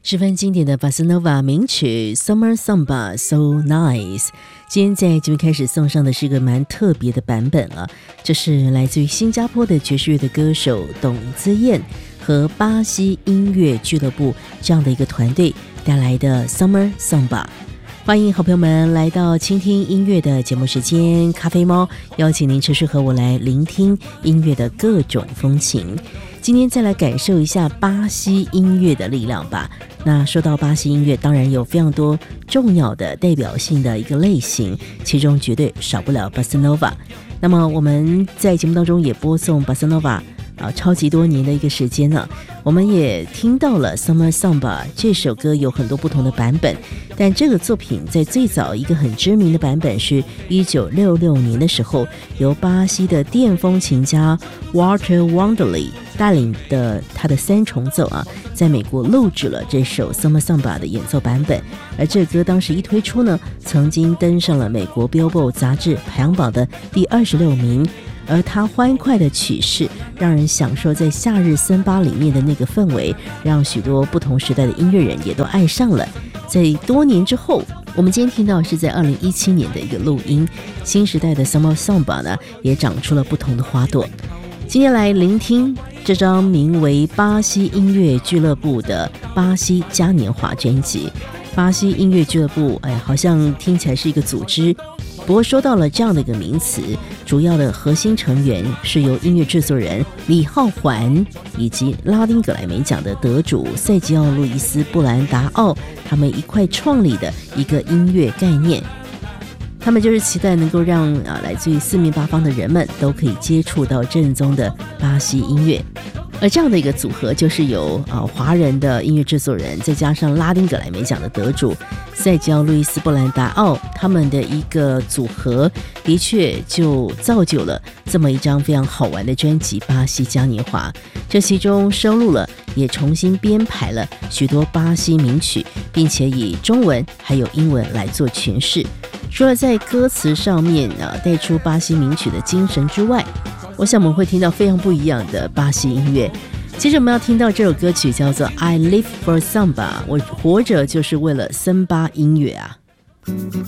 十分经典的 Bossa Nova 名曲 Summer Samba So Nice。 今天在节目开始送上的是一个蛮特别的版本啊，这是来自于新加坡的爵士乐的歌手董姿燕和巴西音乐俱乐部这样的一个团队带来的 Summer Samba。 欢迎好朋友们来到倾听音乐的节目时间，咖啡猫邀请您持续和我来聆听音乐的各种风情。今天再来感受一下巴西音乐的力量吧。那说到巴西音乐，当然有非常多重要的代表性的一个类型，其中绝对少不了 Bossa Nova。 那么我们在节目当中也播送 Bossa Nova超级多年的一个时间了，我们也听到了 Summer Samba 这首歌有很多不同的版本，但这个作品在最早一个很知名的版本是1966年的时候，由巴西的电风琴家 Walter Wanderley 带领的他的三重奏在美国录制了这首 Summer Samba 的演奏版本。而这歌当时一推出呢，曾经登上了美国 Billboard 杂志排行榜的第26名。而它欢快的曲式让人享受在夏日森巴里面的那个氛围，让许多不同时代的音乐人也都爱上了。在多年之后，我们今天听到是在2017年的一个录音，新时代的 Summer Samba 呢也长出了不同的花朵。今天来聆听这张名为巴西音乐俱乐部的巴西嘉年华专辑。巴西音乐俱乐部好像听起来是一个组织，不过说到了这样的一个名词，主要的核心成员是由音乐制作人李浩环以及拉丁格莱美奖的得主塞吉奥·路易斯·布兰达奥他们一块创立的一个音乐概念。他们就是期待能够让来自于四面八方的人们都可以接触到正宗的巴西音乐。而这样的一个组合就是由华人的音乐制作人，再加上拉丁格莱美奖的得主塞吉奥·路易斯·布兰达奥他们的一个组合，的确就造就了这么一张非常好玩的专辑《巴西嘉年华》。这其中收录了也重新编排了许多巴西名曲，并且以中文还有英文来做诠释。除了在歌词上面带出巴西名曲的精神之外，我想我们会听到非常不一样的巴西音乐。接着我们要听到这首歌曲叫做 I Live for Samba， 我活着就是为了森巴音乐啊。